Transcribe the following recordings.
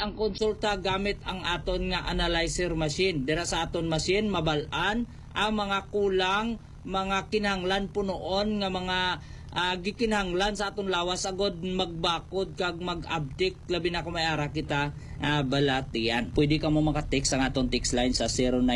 ang konsulta gamit ang aton nga analyzer machine. Dira sa aton machine mabalaan ang mga kulang, mga kinahanglan punoon nga mga gikinahanglan sa aton lawas agod magbakod kag mag-update labi na kung may ara kita balatian. Pwede ka mo maka-text ang aton text line sa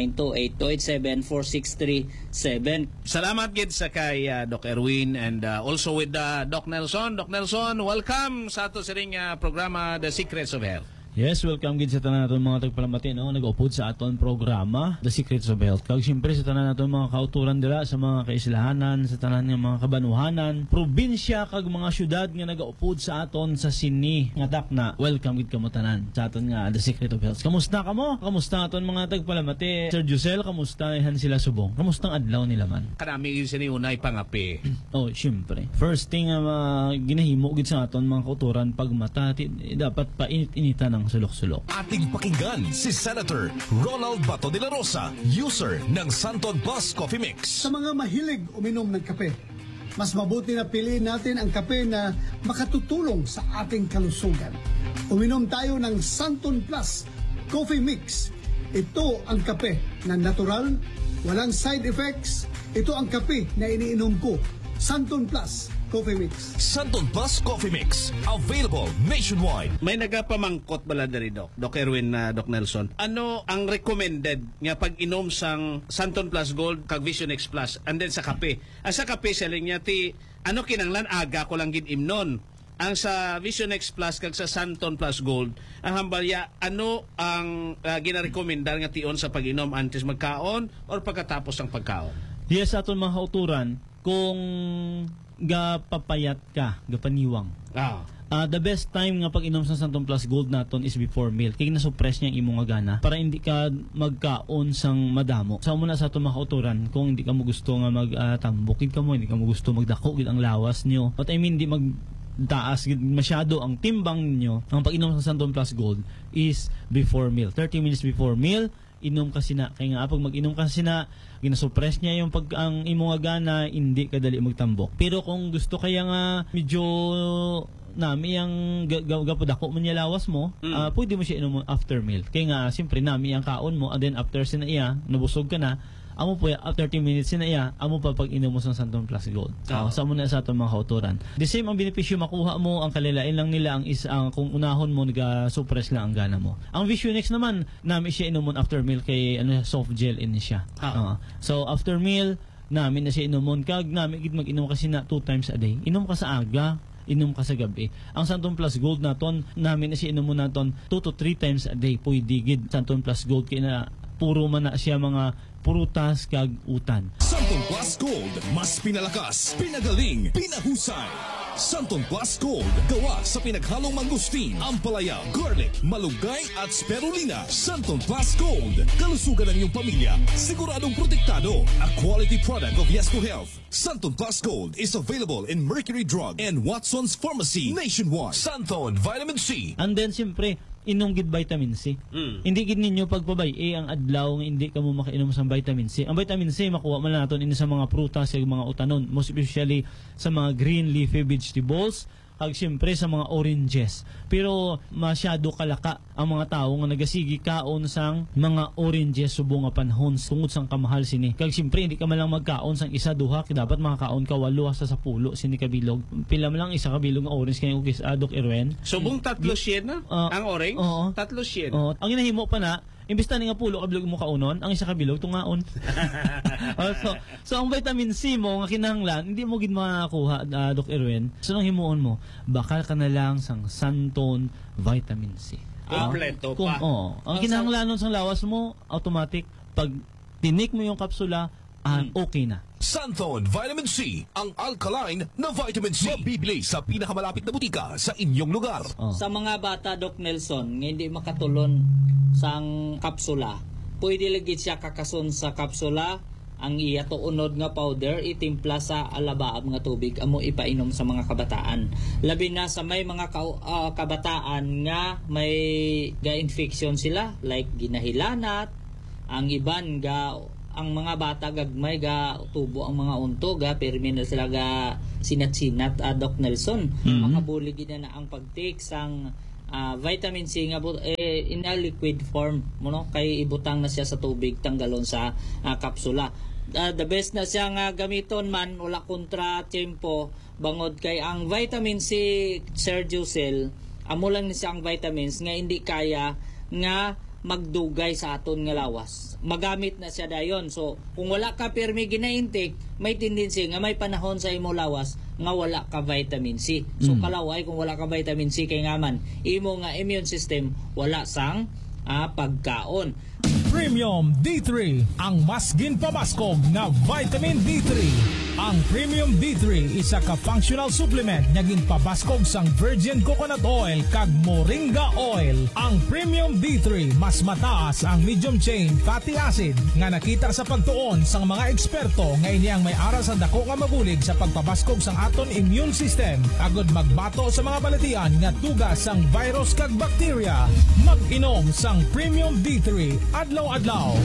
0928-287-4637. Salamat gid sa kay Doc Erwin and also with Doc Nelson. Doc Nelson, welcome sa ato siring programa The Secrets of Health. Yes, welcome gid sa tanan naton mga tagpalamati no nag-upod sa aton programa The Secrets of Health. Kag syempre sa tanan naton mga kauturan dira sa mga kaislahanan, sa tanan nga mga kabanuhanan, probinsya kag mga syudad nga nag-upod sa aton sa sini nga takna. Welcome gid kamo tanan sa aton nga The Secret of Health. Kamusta kamo? Kamusta aton mga tagpalamati? Sir Jusel, kamusta han sila subong? Kamusta ang adlaw nila man? Kanami yun sini unay pangapi. Oh, syempre. First thing ginahimo gid sa aton mga kauturan pag mata dapat painit-initan ng sulok-sulok. Ating pakinggan si Senator Ronald Bato de la Rosa, user ng Santon Plus Coffee Mix. Sa mga mahilig uminom ng kape, mas mabuti na piliin natin ang kape na makatutulong sa ating kalusugan. Uminom tayo ng Santon Plus Coffee Mix. Ito ang kape na natural, walang side effects. Ito ang kape na iniinom ko. Santon Plus Coffee Mix. Santon Plus Coffee Mix, available nationwide. May nagapamangkot bala diri Doc Erwin na Doc Nelson. Ano ang recommended nga pag-inom sang Santon Plus Gold kag Vision X Plus and then sa kape? Sa kape selling niya ti ano kinanglan aga ko lang gid imnon. Ang sa Vision X Plus kag sa Santon Plus Gold, ang hambalya ano ang ginarekomendar nga tion sa pag-inom antes magkaon or pagkatapos ng pagkaon? Yes, aton mga kauturan, kung gapapayat ka, gapaniwang. The best time nga pag-inom sa Santon Plus Gold naton is before meal. Kaya na-suppress niya ang imong nga gana para hindi ka magkaon sang madamo. Sa muna sa aton mga kauturan, kung hindi ka mo gusto nga magtambukid ka mo, hindi ka mo gusto magdako gid ang lawas niyo. But I mean, hindi magtaas masyado ang timbang ninyo. Ang pag-inom sa Santon Plus Gold is before meal. 30 minutes before meal, inom kasi na. Kaya nga pag mag-inom kasi na, ginasuppress niya yung pag ang imong gana, hindi kadali magtambok. Pero kung gusto kaya nga medyo nami ang gapadako mo niya lawas mo, pwede mo siya inom after meal. Kaya nga siyempre nami ang kaon mo and then after sinaiya, nabusog ka na, amo po after 30 minutes sinaiya, amo pa pag inom mo sa Santon Plus Gold. Sa mo na sa atong mga kauturan. The same ang benepisyo makuha mo, ang kalilain lang nila ang kung unahon mo naga-suppress lang ang gana mo. Ang Vision X naman, nami siya inomon after meal kay soft gel in siya. So after meal, namin na siya inomon kag nami gid mag-inom kasi na 2 times a day. Inom ka sa aga, inom ka sa gabi. Ang Santon Plus Gold naton, namin na siya inomon naton 2 to 3 times a day. Pwede gid Santon Plus Gold kay na puro man na siya mga prutas kag utan. Santon Plus Gold, mas pinalakas, pinagaling, pinahusay. Santon Plus Gold, gawa sa pinaghalong mangustin, ampalaya, garlic, malunggay at spirulina. Santon Plus Gold, kalusugan ng iyong pamilya, siguradong protektado. A quality product of Yes to Health. Santon Plus Gold is available in Mercury Drug and Watson's Pharmacy nationwide. Santon Vitamin C. And then siyempre, inom gid vitamin C. Hindi gid ninyo pagpabay ang adlaw nga hindi ka mo makainom sa vitamin C. Ang vitamin C makuha man naton ini sa mga prutas ug mga utanon, most especially sa mga green leafy vegetables kag siyempre sa mga oranges. Pero masyado kalaka ang mga tawo nga nagasigi kaon sang mga oranges subong nga panahon tungod sang kamahal sini. Kag siyempre hindi ka man lang magkaon sang isa duha, kay dapat makakaon ka 8 hasta 10 sini ka bilog. Pila man lang isa ka bilog nga orange kay ugis Doc Erwin. Subong 3 syen na ang orange? 3 syen. Ang ginahimo pa na imbis na nga pulo ka bilog mo kaunon, ang isa ka bilog tungaon. So ang vitamin C mo nga kinahanglan, hindi mo gid makakuha Doc Erwin. So nang himuon mo, bakal ka na lang sang Santon Vitamin C. Kompleto pa. Ang kinahanglanon sang lawas mo, automatic pag tinik mo yung kapsula, okay na. Santon Vitamin C, ang alkaline na vitamin C. Mabibili sa pinakamalapit na butika sa inyong lugar. Sa mga bata, Doc Nelson, nga hindi makatulon sang kapsula, pwede lagi siya kakason sa kapsula, ang iya to unod nga powder, itimpla sa alabaab nga tubig, amo ipainom sa mga kabataan. Labi na sa may mga kabataan nga may ga-infection sila, like ginahilanat, ang iban ang mga bata gagmay ga tubo ang mga unto permin na sila ga sinat-sinat Doc Nelson. Makabulig na ang pagtik sang vitamin C nga in a liquid form mo no, kay ibutang na siya sa tubig, tanggalon sa kapsula. The best na siya nga gamiton man, wala kontra tiempo bangod kay ang vitamin C, Sir Jusel, amo lang ni siya ang vitamins nga hindi kaya nga magdugay sa aton nga lawas. Magamit na siya dayon. So kung wala ka permi gina-intake, may tendency nga may panahon sa imo lawas nga wala ka vitamin C. So kalaway kung wala ka vitamin C kay ngaman imo nga immune system wala sang pagkaon. Premium D3, ang mas ginpamaskog na vitamin D3. Ang Premium D3 isa ka functional supplement nga ginpabaskog sang virgin coconut oil kag moringa oil. Ang Premium D3 mas mataas ang medium chain fatty acid nga nakita sa pagtuon sang mga eksperto nga ini ang may aral sa dako nga mabulig sa pagpabaskog sang aton immune system agod magbato sa mga baletian nga tugas sang virus kag bacteria. Mag-inom sang Premium D3 adlaw-adlaw.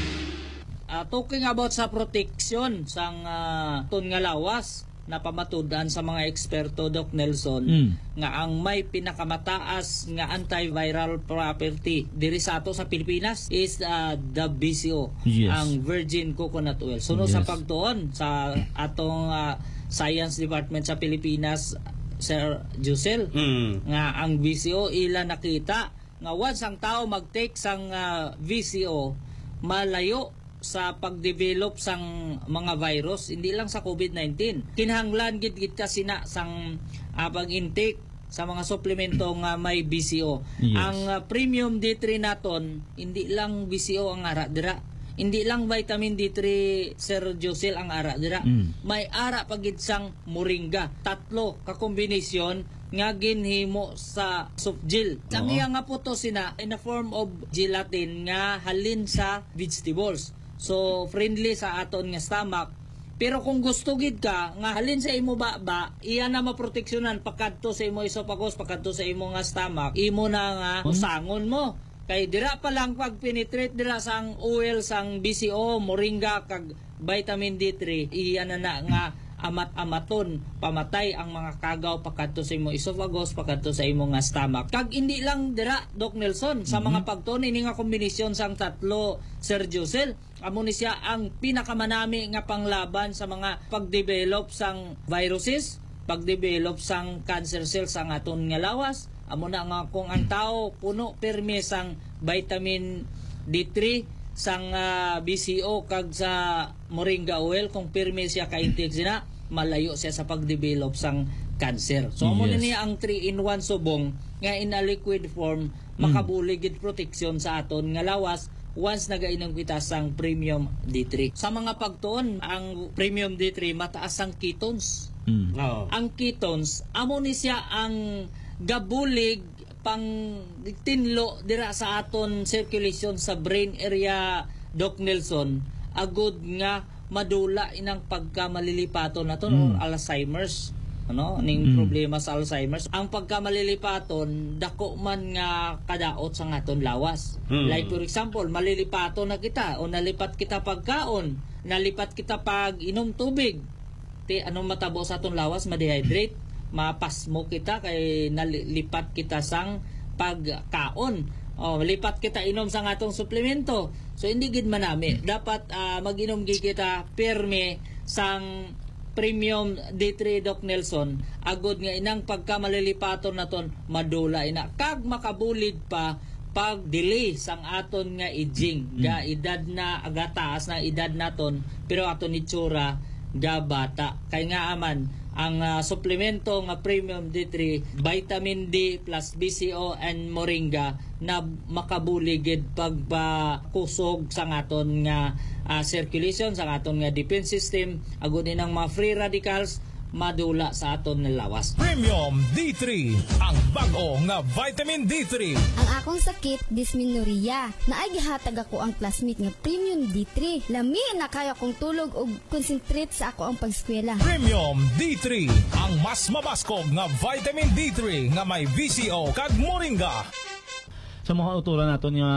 Talking about sa protection sang ton nga lawas, napamatudan sa mga eksperto Doc Nelson nga ang may pinakamataas nga antiviral property diri sa ato sa Pilipinas is the BCO, ang virgin coconut oil. Suno sa pagtuon sa atong science department sa Pilipinas, Sir Jusel, nga ang BCO ila nakita nga once ang tao mag-take sang VCO, malayo sa pagdevelop sang mga virus, hindi lang sa COVID-19. Kinahanglan gid kasi na sang pag-intake sa mga suplemento nga may BCO. Ang Premium D3 naton, hindi lang BCO ang ara dira. Hindi lang vitamin D3, Sir Josel, ang ara dira. May ara pagid sang moringa. 3 ka kombinasyon nga ginhimo sa soft gel. Ang iya nga puto sina in a form of gelatin nga halin sa vegetables. So friendly sa aton nga stomach. Pero kung gusto gid ka nga halin sa imo baba, iya na maproteksyonan pagkadto sa imo esophagus, pagkadto sa imo nga stomach, imo na nga usangon mo. Kay dira pa lang pag penetrate dira sang oil sang BCO, moringa kag vitamin D3, iya na nga amat-amaton pamatay ang mga kagaw pagkadto sa imo esophagus, pagkadto sa imo nga stomach. Kag hindi lang dira, Doc Nelson, sa mga pagtuon ini nga kombinasyon sang 3, Sir Josel, amo ni siya ang pinakamanami nga panglaban sa mga pagdevelop sang viruses, pagdevelop sang cancer cells ang aton nga lawas. Amo na nga kung ang tao puno permi sang vitamin D3, sang BCO kag sa moringa oil, kung permi siya ka-intake sina, malayo siya sa pagdevelop sang cancer. So amo niya ang 3-in-1 subong nga in a liquid form makabuligid protection sa aton nga lawas once nagainom kita sang Premium D3. Sa mga pagtuon, ang Premium D3 mataas ang ketones. Ang ketones amo ni siya ang gabulig pang tinlo dira sa aton circulation sa brain area, Doc Nelson, agud nga madula inang pagkamalilipaton naton or Alzheimer's, ning problema sa Alzheimer's. Ang pagkamalilipaton dako man nga kadaot sa aton lawas. Like for example, malilipaton na kita o nalipat kita pagkaon, nalipat kita pag inom tubig. Anong matabo sa aton lawas? Ma-dehydrate, mapasmo kita kay nalipat kita sang pagkaon. Lipat kita inom sang atong suplemento. So hindi gid manami. Dapat mag-inom gid kita perme sang Premium D3, Doc Nelson, agud nga inang pagkamalilipaton naton madula ina kag makabulid pa pag delay sang aton nga aging. Ga edad na agataas na edad naton pero aton itsura ga bata. Kay nga aman ang suplemento nga Premium D3, vitamin D plus BCO and moringa na makabuligid pagpakusog sa aton nga circulation, sa aton nga defense system, agud ng mga free radicals madula sa aton nga lawas. Premium D3, ang bag-o nga vitamin D3. Ang akong sakit, dysmenorrhea. Naay gihatag ako ang classmate nga Premium D3. Lami na kaya kong tulog og concentrate sa ako ang pagskwela. Premium D3, ang mas mabaskog nga vitamin D3 nga may BCO kag moringa. Sa mga uturan naton nga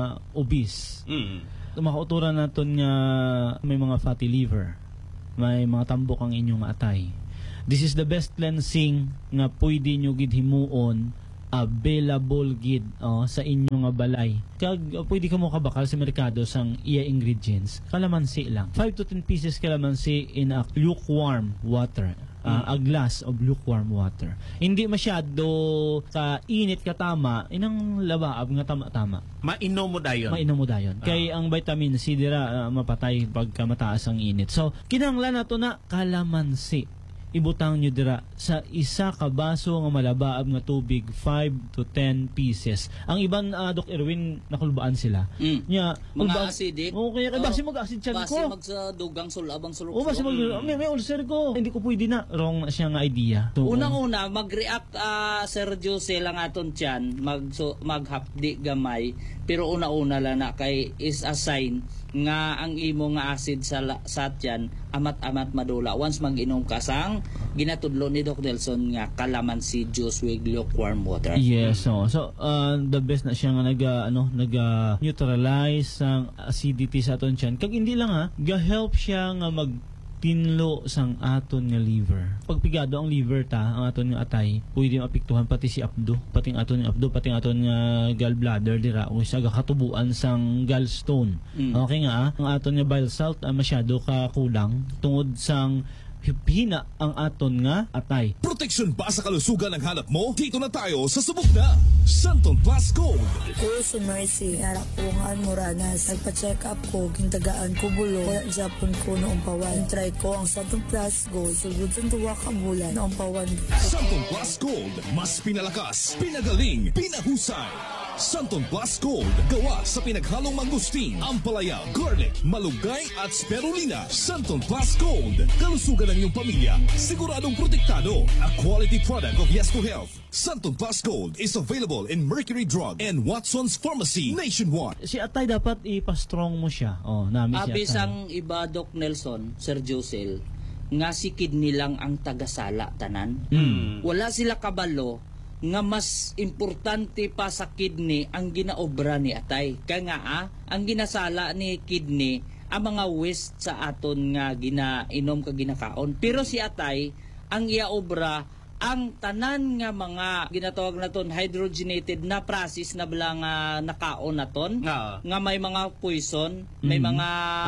obese, sa mga uturan naton nga may mga fatty liver, may mga tambok ang inyong atay. This is the best cleansing nga pwede nyo gid himuon available gid sa inyong nga balay. Kag pwede ka mo kabakal sa merkado sang iya ingredients. Kalamansi lang. 5 to 10 pieces kalamansi in a lukewarm water. A glass of lukewarm water. Hindi masyado ka-init ka tama, inang labaab nga tama-tama. Mainom mo dayon. Kay ang vitamin C dira mapatay pagka mataas ang init. So, kinahanglan nato na kalamansi. Ibutang nyo dira sa isa ka baso nga malabaab nga tubig, 5 to 10 pieces. Ang iban, Doc Erwin, nakulbaan sila. Nya, mga acidic. Okay, basi mag-acid siya ko. Basi magsadugang sulabang sulok. O basi may ulcer ko. Hindi ko pwede na. Wrong na siya nga idea. So, unang-una, mag-react Sir Jose lang aton tiyan, maghapdi gamay, pero una-una lang na kay is a sign nga ang imo nga acid sa tiyan amat-amat madula. Once mag-inom ka sang ginatudlo ni Doc Nelson nga kalamansi juice with lukewarm water. Yes, so the best na siya nga neutralize ang acidity sa aton tiyan. Kag hindi lang ga-help siya nga tinlo sang aton nga liver. Pagpigado ang liver ang aton nga atay, pwede maapektuhan pati si abdo, pati ang aton nga gallbladder dira o siya gakatubuan sang gallstone. Okay nga, ang aton nga bile salt masyado ka kulang tungod sang hina ang aton nga atay. Proteksyon ba sa kalusugan ang hanap mo? Dito na tayo sa subok na Santon Plus Gold. Ko si Mercy, harap ko nga Moranas. Nagpa-check up ko, gintagaan ko bulo. Kaya Japon ko noong pawan. Try ko ang Santon Plus Gold. Sugod sa tuwa ka bulan noong pawan. Santon Plus Gold. Mas pinalakas, pinagaling, pinahusay. Santon Plus Gold. Gawa sa pinaghalong mangustin, ampalaya, garlic, malunggay at spirulina. Santon Plus Gold. Kalusugan ng iyong pamilya. Siguradong protektado. A quality product of Yes to Health. Santon Plus Gold is available in Mercury Drug and Watson's Pharmacy nationwide. Si atay dapat ipa-strong mo siya. Nami si Abis atay. ang iba, Doc Nelson, Sir Josel, nga si kidney lang ang tagasala tanan. Wala sila kabalo nga mas importante pa sa kidney ang ginaobra ni atay. Kaya nga ang ginasala ni kidney ang mga waste sa aton nga ginainom ka ginakaon. Pero si atay ang iya obra ang tanan nga mga ginatawag naton hydrogenated na process na bala nga nakaon naton nga may mga poison, may mga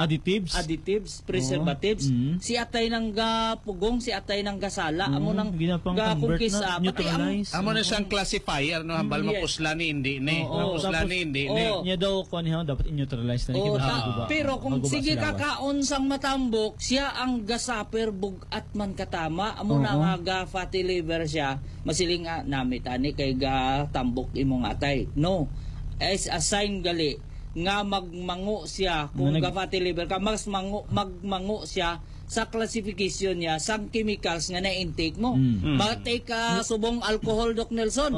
additives, preservatives. Si atay nang gapugong, si atay nang gasala, amo nang gakukis neutralize. Amo na siyang classifier no hambal mapusla ni hindi ni. Mapusla ni hindi ni. Nya daw ko niya dapat i-neutralize na pero kung sige kakaon sang matambok, siya ang gasaper bugat man katama, amo na nga fatty liver siya, masiling namit ani kay ga tambok imong atay. No, as a sign gali nga magmango siya kung ga fatty liver ka, mas magmango siya sa classification niya sang chemicals nga na-intake mo. Matake ka subong alcohol, Doc Nelson.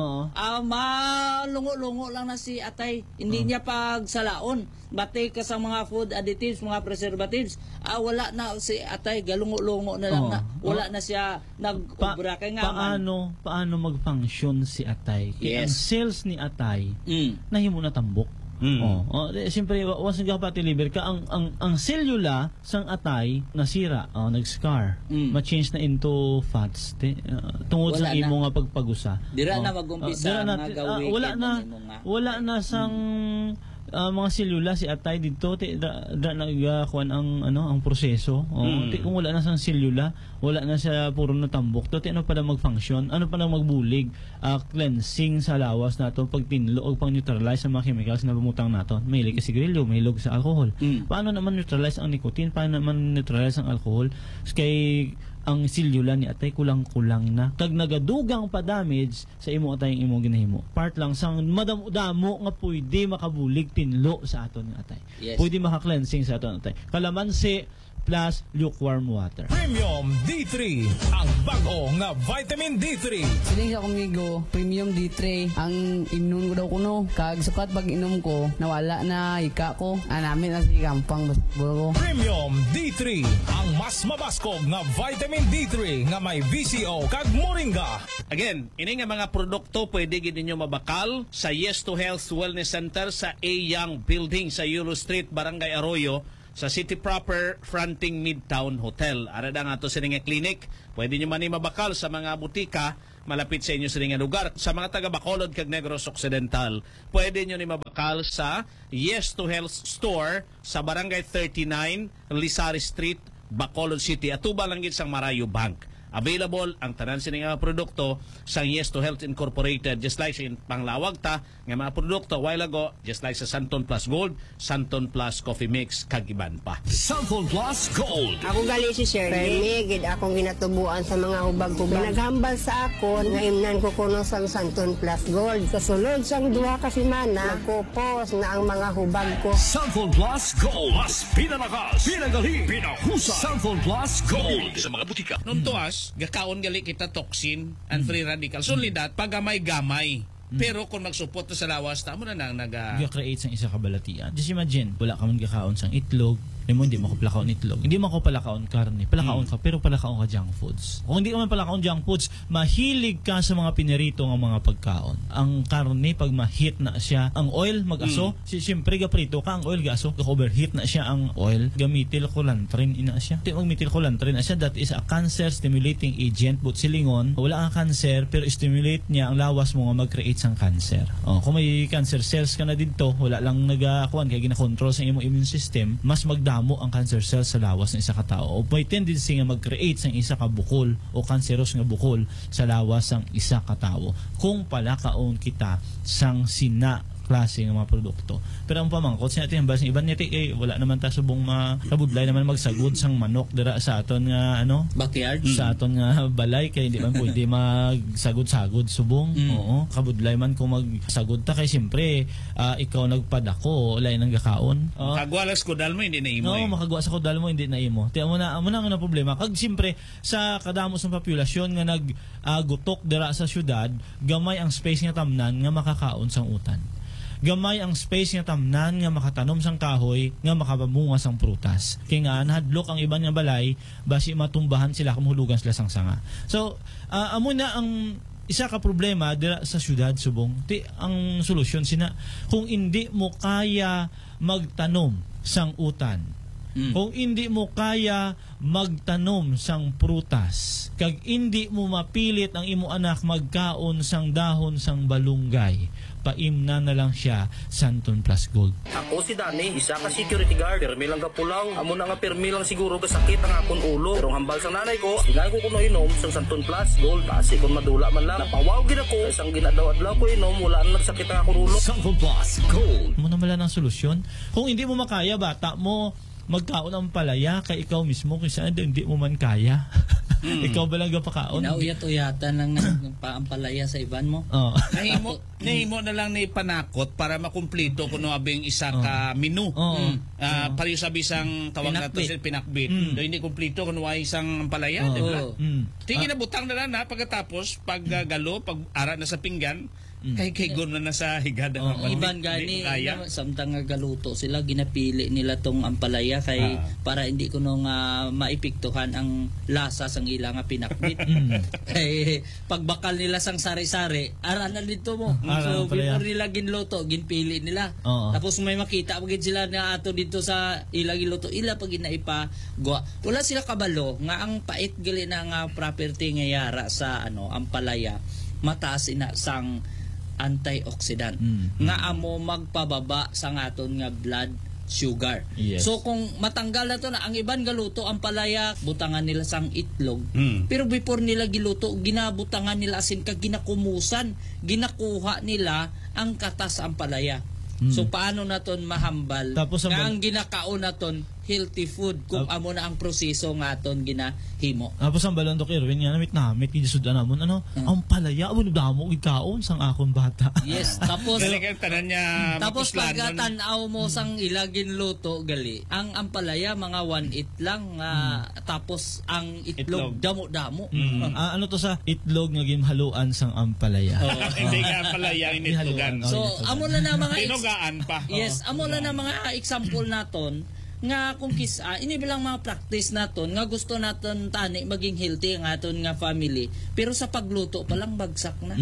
Malungo-lungo lang na si atay. Hindi niya pagsalaon. Matake ka sa mga food additives, mga preservatives. Wala na si atay. Galungo-lungo na lang na. Wala na siya nag-ubra. Kaya nga paano mag-function si atay? Kaya ang cells ni atay nahimo na tambok. Siyempre, once nagkapati liver ka, ang cellula sang atay nasira, nag-scar, ma-change na into fats tungod sa imo nga pagpagusa. Dira na mag-umpisa nga gawin. Wala na sang mga selula si atay dito nagakuan ang proseso. Kung wala na sang selula, wala na siya puro na tambok. Ano pa na mag-function? Ano pa na magbulig? Cleansing sa lawas nato, pagtinlo o pang-neutralize sa mga chemicals na bumutang nato. Mahilig ka sigarilyo, mahilig sa alcohol. Paano naman neutralize ang nicotine? Paano naman neutralize ang alcohol? Kay ang selula ni atay kulang-kulang na. Kag nagadugang pa damage sa imo atay ang imo ginahimo. Part lang sang madamo-damo nga pwede makabulig tinlo sa aton nga atay. Pwede maka-cleansing sa aton atay. Kalamansi plus lukewarm water. Premium D3, ang bago nga vitamin D3. Siling sa kumigo, Premium D3, ang inom ko daw kuno. Kag sapat pag inom ko, nawala na hika ko. Namin na si Kampang ko. Premium D3, ang mas mabaskog nga vitamin D3 nga may VCO kag moringa. Again, ini nga mga produkto pwede gid ninyo mabakal sa Yes to Health Wellness Center sa A. Young Building sa Yulo Street, Barangay Arroyo, sa City Proper Fronting Midtown Hotel. Ara da nga to sa nga clinic. Pwede nyo man mabakal sa mga butika malapit sa inyo sa nga lugar. Sa mga taga Bacolod kag Negros Occidental, pwede nyo ni mabakal sa Yes to Health Store sa Barangay 39, Lisari Street, Bacolod City. Atuba lang gid sang Marayo Bank. Available ang tanan sa nga produkto sa Yes to Health Incorporated, just like sa panglawag ta nga mga produkto while ago, just like sa Santon Plus Gold, Santon Plus Coffee Mix, kag iban pa. Santon Plus Gold. Ako gali si Shirley, gid akong ginatubuan sa mga hubag-hubag. Naghambal sa akon nga imnan ko kuno sang Santon Plus Gold. Kasulod sang duha ka semana, nagkupos na ang mga hubag ko. Santon Plus Gold. Mas pinalakas, pinagaling, pinahusay. Santon Plus Gold. Sa mga butika. Nung tuwas, gakaon gali kita toxin and free radicals. Sulidat, pagamay-gamay. Pero kung magsupot sa lawas, tamo na nang create sang isa kabalatian. Just imagine, wala ka man gakaon sang itlog, hindi mo ko palakaon itlog. Hindi mo ko palakaon karne. Palakaon ka, pero palakaon ka junk foods. Kung hindi ka man palakaon junk foods, mahilig ka sa mga pinirito ng mga pagkaon. Ang karne, pag ma-heat na siya, ang oil mag-aso, siyempre gaprito ka, ang oil ga-aso, overheat na siya ang oil, gamitil kulantrin ina siya. Mag-metil kulantrin na siya, that is a cancer stimulating agent, but silingon, wala kang cancer, pero stimulate niya ang lawas mo nga mag-create sang cancer. Kung may cancer cells ka na dito, wala lang nagakuan, kaya gina-control sa imong immune system, mas magdamo ang cancer cells sa lawas ng isa ka tao. O may tendency nga mag-create sang isa ka bukol o cancerous nga bukol sa lawas ng isa ka tao. Kung palakaon kita sang sina klase ng mga produkto. Pero ang pamangkot sa atin, ang iban niya, wala naman ta subong makabudlay naman magsagod sang manok dira sa aton nga backyard, sa aton nga balay, kaya hindi man pwede magsagod-sagod subong. Oo, kabudlay man kung magsagod ta, kay siyempre ikaw nagpadako, lain ang gakaon. Kagwalas ko dal mo hindi na imo. No, makagwa sa kodal mo hindi na imo. Tiyan mo na ang problema. Kag siyempre sa kadamos ng populasyon nga naggutok dira sa syudad, gamay ang space nga tamnan nga makakaon sang utan. Gamay ang space nga tamnan nga makatanom sang kahoy nga makababunga sang prutas. Kaya nga nahadlok ang iban nga balay basi matumbahan sila kumhulugan sila sang sanga. So amo na ang isa ka problema dira sa syudad subong. Ang solusyon sina kung hindi mo kaya magtanom sang utan, kung hindi mo kaya magtanom sang prutas, kag hindi mo mapilit ang imo anak magkaon sang dahon sang balunggay, paimna na lang siya Santon Plus Gold. Ako si Dani, isa ka security guard. Permi lang ka pulaw. Amo na nga permi lang siguro ka sakit ang akong ulo. Pero hambal sang nanay ko, inay ko kuno inom sang Santon Plus Gold. Kasi kung madula man lang, napawaw gid ako. Isang ginadaw-adlaw ko inom, wala na nagsakit ang akong ulo. Santon Plus Gold. Mo naman lang ang solusyon. Kung hindi mo makaya, bata mo, magkaon ang palaya kay ikaw mismo kung saan hindi mo man kaya. Ikaw ba lang gapakaon? Inauyat-uyatan ng paampalaya sa iban mo. Nahimo na lang ni panakot para makumplito kuno abing isa ka menu. Pariyo sa bisang tawag nato sa pinakbit. Do hindi kumplito kuno ay isang ampalaya, di ba? Tingin na butang na lang na pagkatapos paggalo, pag-ara na sa pinggan, kay guna na sa higada. Iban gani samtang nga galuto sila, ginapili nila tong ampalaya kay para hindi kuno nga maipiktuhan ang lasa sang ila nga pinakbit. Kay pagbakal nila sang sari-sari, ara na dito mo. So before nila ginluto, ginpili nila. Tapos may makita pagid sila na ato dito sa ila giluto, ila pag ginaipa gwa. Wala sila kabalo nga ang pait gali na nga property nga yara sa ampalaya, mataas ina sang antioxidant nga amo magpababa sa aton nga blood sugar. So kung matanggal na to na ang iban galuto ang palaya, butangan nila sang itlog. Pero before nila giluto, ginabutangan nila asin kag ginakumusan, ginakuha nila ang katas ang palaya. So paano naton mahambal tapos nga ang ginakaon naton healthy food kung amo na ang proseso nga aton ginahimo. Tapos ang balon Dok Erwin nga namit gisudan namon ang palaya amo damo gikaon sang akon bata. Yes, tapos tanan niya tapos pagtan-aw mo sang ilagin luto gali. Ang ampalaya mga 1/8 lang tapos ang itlog damo-damo. Ano to sa itlog nga ginhaluan sang ampalaya. Hindi nga ampalaya initlogan. So amo na na mga tinugaan pa. Yes, amo na mga example naton nga kung ini bilang mga practice naton nga gusto naton tani maging healthy ang aton nga family, pero sa pagluto pa lang bagsak na.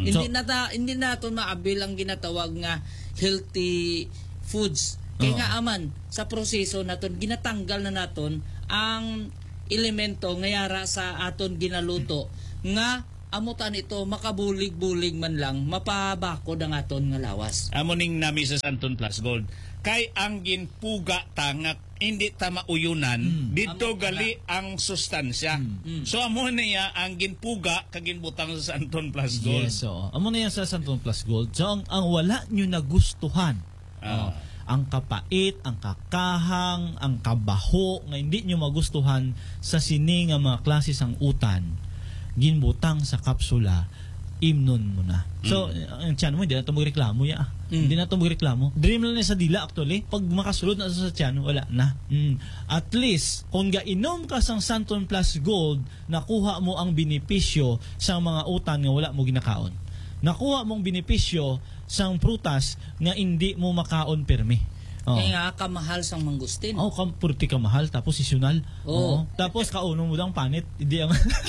Hindi naton maabil ang ginatawag nga healthy foods. Kaya nga aman sa proseso naton ginatanggal na naton ang elemento nga yara sa aton ginaluto nga amutan ito makabulig-bulig man lang mapabakod ang aton nga lawas. Amoning nami sa Santon Plus Gold. Kay ang ginpuga ta nga hindi ta mauyunan, dito gali ang sustansya. So amo niya ang ginpuga kag ginbutang sa Santon Plus Gold. Yes, so amo na yan sa Santon Plus Gold. So ang wala nyo nagustuhan, ang kapait, ang kakahang, ang kabaho nga hindi nyo magustuhan sa sini nga mga klase sang utan, ginbutang sa kapsula, imnon mo na. So, ang tiyan mo, hindi na ito magreklamo ya. Hindi na ito magreklamo. Dream lang na sa dila actually. Pag makasulod na sa tiyan, wala na. At least, kung gainom ka sang Santon Plus Gold, nakuha mo ang benepisyo sa mga utan nga wala mo ginakaon. Nakuha mong benepisyo sang prutas nga hindi mo makaon permi. Kaya nga kamahal sang mangustin. Purti kamahal tapos seasonal. Tapos kauno mo lang panit. Hindi ang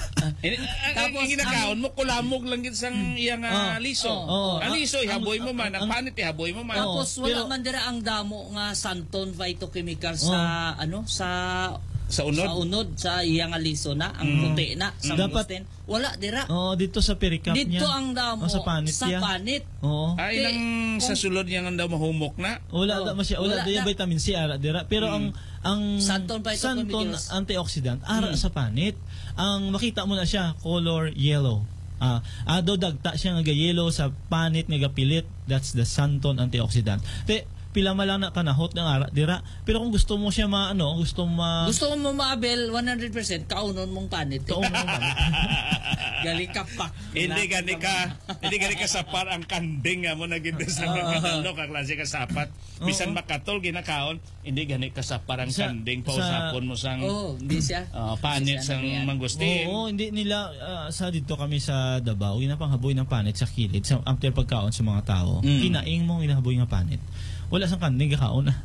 tapos ginakaon mo kulamog lang gid sang iyang liso. Ang liso ihaboy mo man, ang panit ihaboy mo man. Tapos wala man dira ang damo nga Santon phytochemical sa sa unod sa iyang liso na ang puti na sa mangustin. Wala dira. Dito sa pericap niya. Dito ang damo sa panit. Ay nang sa sulod niya nga daw mahumok na. Wala daya vitamin C ara dira. Pero ang Santon antioxidant ara sa panit. Ang makita mo na siya color yellow. Do dagta siya nga yellow sa panit nga gapilit. That's the Santon antioxidant. Pila man lang na kanahot ng ara dira. Pero kung gusto mo siya gusto mo maabel 100% kaunon mong panit. Gali ka pak. Hindi gani ka sapar ang kanding mo na gid sa mga ka klase ka sapat. Bisan makatol ginakaon, hindi gani ka sapar ang kanding pausapon mo sang hindi siya. Panit sang mangustin. Hindi nila sa dito kami sa Davao ginapanghaboy ng panit sa kilid sa after pagkaon sa mga tao. Kinaing mo ginahaboy nga panit. Wala sang kanding kakaon na.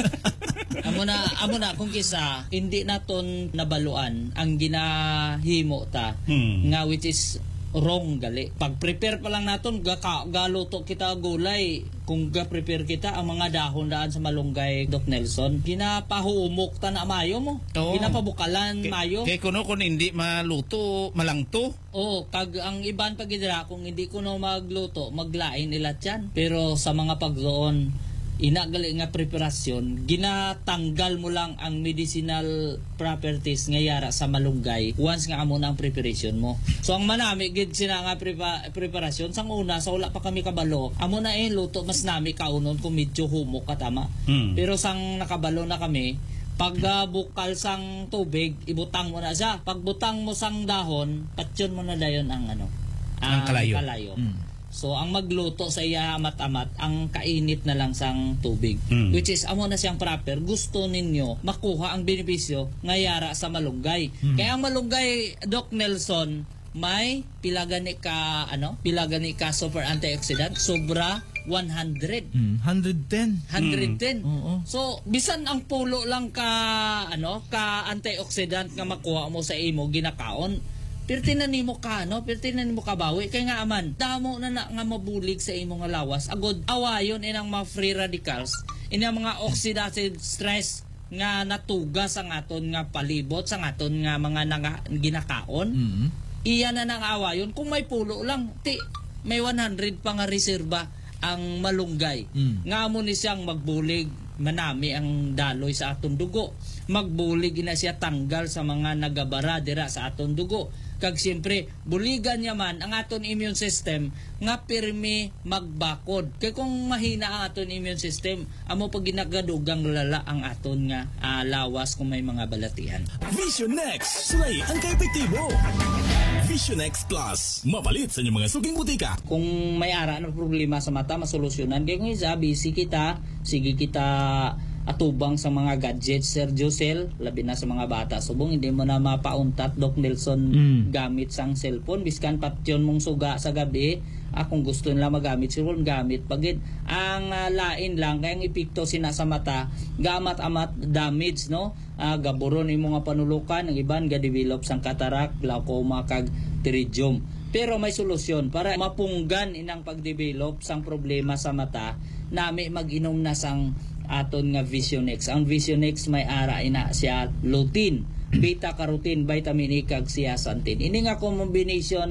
amo na kung kisa hindi naton nabaluan ang ginahimo ta nga which is wrong gali. Pag prepare pa lang naton galuto kita gulay, kung ga-prepare kita ang mga dahon daan sa malunggay, Doc Nelson, ginapahuumok ta na mayo mo. Ginapabukalan mayo. Kay kuno kun hindi maluto malangto. Kag ang iban pag idra kung hindi kuno magluto, maglain nila tiyan. Pero sa mga pagdoon inagali nga preparasyon, ginatanggal mo lang ang medicinal properties nga yara sa malunggay once nga amo na ang preparation mo. So ang manami gid sina nga preparasyon sang una sa wala pa kami kabalo, amo na luto mas nami kaunon kung medyo humok katama. Pero sang nakabalo na kami, pag bukal sang tubig, ibutang mo na siya. Pag butang mo sang dahon, patyon mo na dayon ang ang kalayo. So ang magluto sa iya amat-amat ang kainit na lang sang tubig, which is amo na siyang proper. Gusto ninyo makuha ang benepisyo nga yara sa malunggay. Kaya ang malunggay, Doc Nelson, may pilagani ka super antioxidant sobra 100. 110. So bisan ang pulo lang ka antioxidant nga makuha mo sa imo ginakaon, pirtinan nimo kabawi kay nga aman damo na nga mabulig sa imo nga lawas agod awayon inang mga free radicals inang mga oxidative stress nga natugas ang aton nga palibot sa aton nga mga ginakaon. Iya na nang awayon kung may pulo lang may 100 pa nga reserba ang malunggay. Nga mo ni siyang magbulig manami ang daloy sa aton dugo, magbulig na siya tanggal sa mga nagabara dira sa aton dugo. Kag siyempre buligan niya man ang aton immune system nga pirmi magbakod. Kay kung mahina ang aton immune system, amo pag ginagadugang lala ang aton nga lawas kung may mga balatihan. Vision X, slay ang kaepektibo. Vision X Plus, mapalit sa inyong mga suging butika. Kung may ara na problema sa mata, masolusyonan. Kaya kung isa, busy kita, sige kita atubang sa mga gadgets, Sir Josel, labi na sa mga bata. Subong, hindi mo na mapauntat, Doc Nelson, gamit sang cellphone. Biskan patyon mong suga sa gabi, kung gusto nila magamit cellphone, gamit. Pagid, ang lain lang, kaya ang epekto sina sa mata, gamat-amat damage, no? Gaburon yung mga panulukan, ang iban, ga-develop sang katarak, glaucoma, kag pterygium. Pero may solusyon para mapunggan inang pag-develop sang problema sa mata, nami mag-inom na sang aton nga Vision X. Ang Vision X may ara ina siya lutein, beta-carotene, vitamin E kag zeaxanthin. Ini nga combination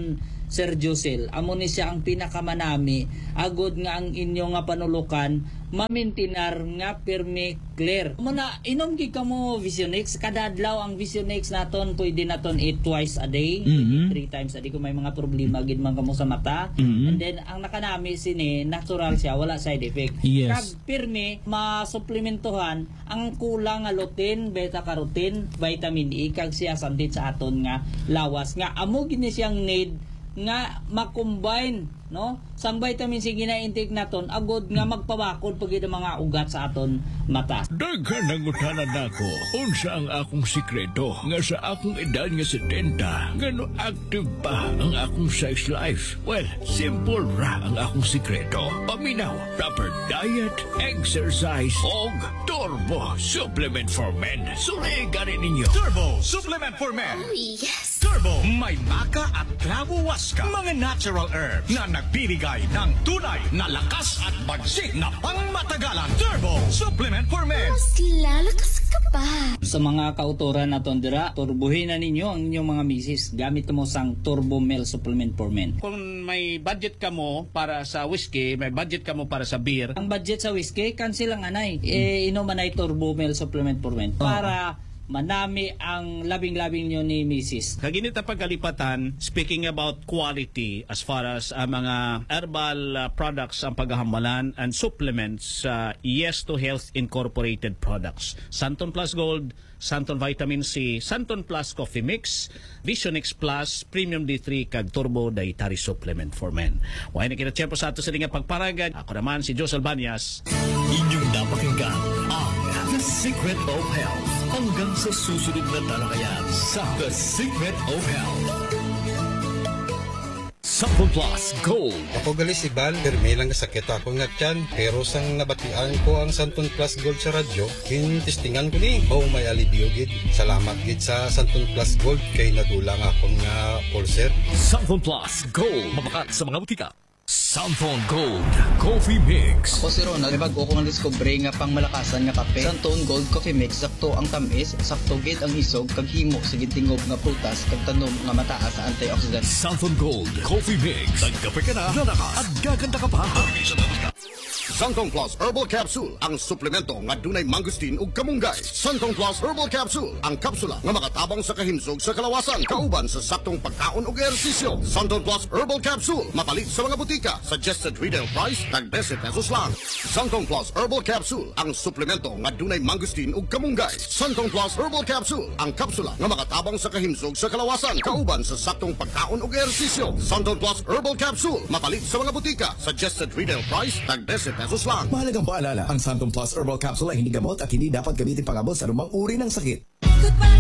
Sir Josel, amo ni siya ang pinakamanami agod nga ang inyo nga panulukan mamintinar nga permi clear. Muna inom gid kamo Visionex kada adlaw. Ang Visionex naton pwede naton eat twice a day, 3 times a day kung may mga problema gid man kamo sa mata. And then ang nakanami sini natural siya, wala side effect. Yes. Kag pirmi masuplementohan ang kulang nga lutein, beta carotene, vitamin E kag siya sandit sa aton nga lawas nga amo gid ni siyang need nga makombine, no, sang vitamin C gina-intake naton agod nga magpabakod pag ang mga ugat sa aton mata. Daghan nangutanan nako unsa ang akong sikreto nga sa akong edad nga 70 ngano active pa ang akong sex life. Well, simple ra ang akong sikreto. Paminaw, proper diet, exercise og Turbo Supplement for Men. Suriganin ninyo. Turbo Supplement for Men. Oh, yes! Turbo, may maca at clavo waska, mga natural herbs na nagbibigay ng tunay na lakas at bagsik na pangmatagalan. Turbo Supplement for Men. Mas lalakas ka pa. Sa mga kauturan naton dira, turbuhin na ninyo ang inyong mga misis gamit mo sang Turbo Male Supplement for Men. Kung may budget ka mo para sa whiskey, may budget ka mo para sa beer, Ang budget sa whiskey cancel ang anay. Inom manay Turbo Male Supplement for Men para manami ang labing-labing nyo ni Mrs. kaginita pagkalipatan, speaking about quality as far as mga herbal products ang paghahambalan and supplements, Yes to Health Incorporated products. Santon Plus Gold, Santon Vitamin C, Santon Plus Coffee Mix, Visionex Plus, Premium D3, kag Turbo Dietary Supplement for Men. Huwag na kinatsyempo sa ato sa linga pagparagan. Ako naman si Josel Banyas. Inyong napakinggan ang The Secret of Health. Hanggang sa susunod na talakayan sa The Secret of Health. Santon Plus Gold. Ako gali si Bal, permi lang sakit ako nga tiyan. Pero sang nabatian ko ang Santon Plus Gold sa radyo, testingan ko ni. Oh, may alibyo gid. Salamat gid sa Santon Plus Gold kay nadulang akong nga ulcer. Santon Plus Gold. Mabakat sa mga butika. Santon Gold Coffee Mix. Ako si Ronald, may bago kong discover nga pang malakasan nga kape. Santon Gold Coffee Mix, sakto ang tamis, sakto gid ang isog, kag himo sa tingog nga prutas, kag tanom nga mataas sa antioxidant. Santon Gold Coffee Mix. Nagkape ka na, nalakas, at gaganda ka pa. Santon Plus Herbal Capsule, ang suplemento nga dunay mangustin ug kamunggay. Santon Plus Herbal Capsule, ang kapsula nga makatabang sa kahimsog sa kalawasan, kauban sa saktong pagkaon ug ehersisyo. Santon Plus Herbal Capsule, mapalit sa mga butika. Suggested retail price tag 10 pesos lang. Santon Plus Herbal Capsule, ang suplemento nga dunay mangustin ug kamunggay. Santon Plus Herbal Capsule, ang kapsula nga makatabang sa kahimsog sa kalawasan, kauban sa saktong pagkaon ug ehersisyo. Santon Plus Herbal Capsule, mapalit sa mga butika. Suggested retail price tag 10 pesos lang. Mahalagang paalala, ang Santon Plus Herbal Capsule ay hindi gamot at hindi dapat gamitin pangabot sa anumang uri ng sakit.